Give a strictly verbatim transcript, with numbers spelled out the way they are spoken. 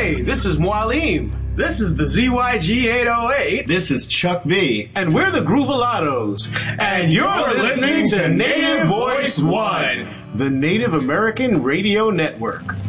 Hey, this is Mualim. This is the Z Y G eight oh eight. This is Chuck V. And we're the Groovalados. And you're, you're listening, listening to Native Voice One, the Native American Radio Network.